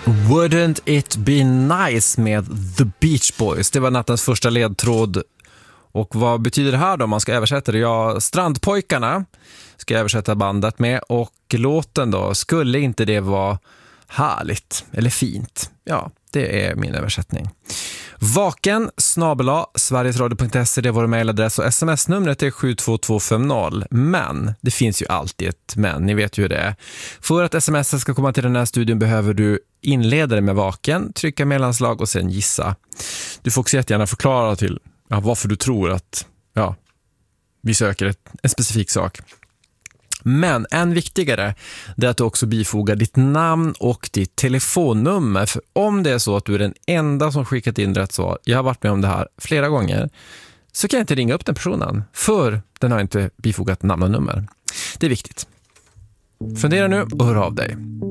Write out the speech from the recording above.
Wouldn't it be nice med The Beach Boys? Det var nattens första ledtråd. Och vad betyder det här då om man ska översätta det? Ja, Strandpojkarna ska jag översätta bandet med. Och låten då, skulle inte det vara härligt eller fint? Ja, det är min översättning. vaken@sverigesradio.se, det är vår mejladress och sms-numret är 72250. Men det finns ju alltid ett men, ni vet ju hur det är. För att sms ska komma till den här studion behöver du inleda det med vaken, trycka mellanslag och sen gissa. Du får också jättegärna förklara till varför du tror att vi söker en specifik sak. Men än viktigare är att du också bifogar ditt namn och ditt telefonnummer. För om det är så att du är den enda som skickat in rätt svar, jag har varit med om det här flera gånger, så kan jag inte ringa upp den personen. För den har inte bifogat namn och nummer. Det är viktigt. Fundera nu och hör av dig.